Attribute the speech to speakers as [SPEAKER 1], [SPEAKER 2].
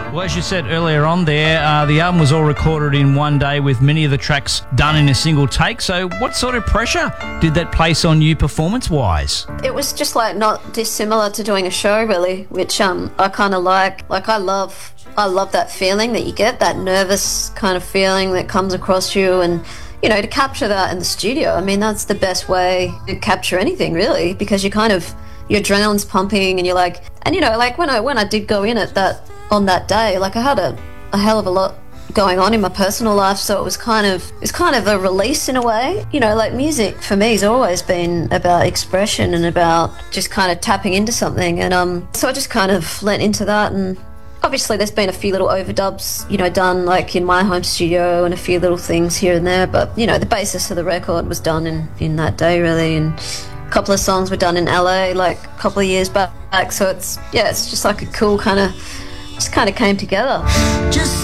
[SPEAKER 1] Well, as you said earlier on there, the album was all recorded in one day with many of the tracks done in a single take. So what sort of pressure did that place on you performance-wise?
[SPEAKER 2] It was just like not dissimilar to doing a show, really, which I kind of like. Like I love that feeling that you get, that nervous kind of feeling that comes across you, and you know, to capture that in the studio, I mean, that's the best way to capture anything, really, because your adrenaline's pumping, and you're like, and you know, like when I did go in on that day, like I had a hell of a lot going on in my personal life, so it's kind of a release in a way. You know, like music for me has always been about expression and about just kind of tapping into something, and so I just kind of lent into that. And obviously there's been a few little overdubs, you know, done like in my home studio, and a few little things here and there, but you know, the basis of the record was done in that day, really. And a couple of songs were done in LA like a couple of years back, so it's just like a cool kind of came together.